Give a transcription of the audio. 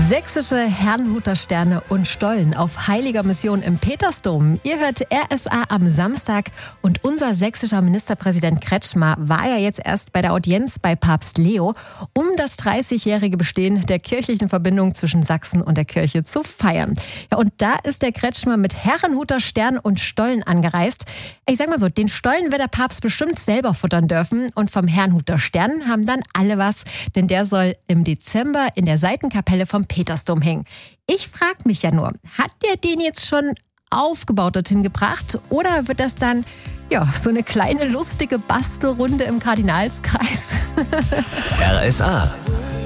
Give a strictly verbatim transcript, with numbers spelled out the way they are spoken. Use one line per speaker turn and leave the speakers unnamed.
Sächsische Herrnhuter Sterne und Stollen auf heiliger Mission im Petersdom. Ihr hört R S A am Samstag und unser sächsischer Ministerpräsident Kretschmer war ja jetzt erst bei der Audienz bei Papst Leo, um das dreißigjährige Bestehen der kirchlichen Verbindung zwischen Sachsen und der Kirche zu feiern. Ja, und da ist der Kretschmer mit Herrnhuter Stern und Stollen angereist. Ich sag mal so, den Stollen wird der Papst bestimmt selber futtern dürfen und vom Herrnhuter Stern haben dann alle was, denn der soll im Dezember in der Seitenkapelle vom Petersdom hängen. Ich frage mich ja nur, hat der den jetzt schon aufgebaut dorthin gebracht oder wird das dann ja so eine kleine lustige Bastelrunde im Kardinalskreis?
R S A.